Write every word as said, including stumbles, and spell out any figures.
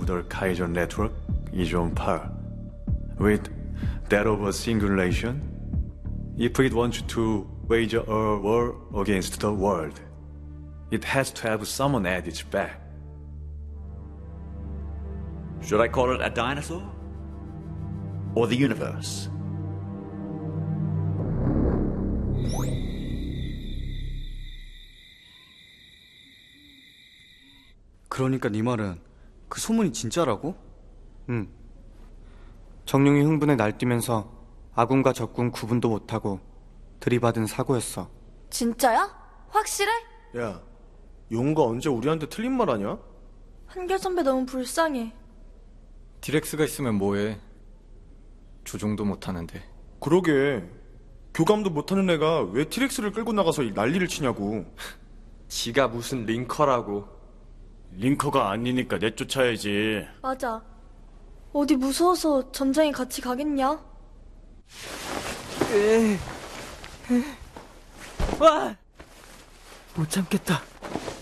of the Kaiser network is on par with that of a singulation. If it wants to wage a war against the world, it has to have someone at its back. Should I call it a dinosaur? Or the universe? 그러니까 네 말은 그 소문이 진짜라고? 응. 정룡이 흥분에 날뛰면서 아군과 적군 구분도 못하고 들이받은 사고였어. 진짜야? 확실해? 야, 용우가 언제 우리한테 틀린 말 하냐? 한결 선배 너무 불쌍해. 디렉스가 있으면 뭐해. 조종도 못하는데. 그러게. 교감도 못하는 애가 왜 티렉스를 끌고 나가서 난리를 치냐고. 지가 무슨 링커라고. 링커가 아니니까 내쫓아야지. 맞아. 어디 무서워서 전장에 같이 가겠냐? 와! 못 참겠다.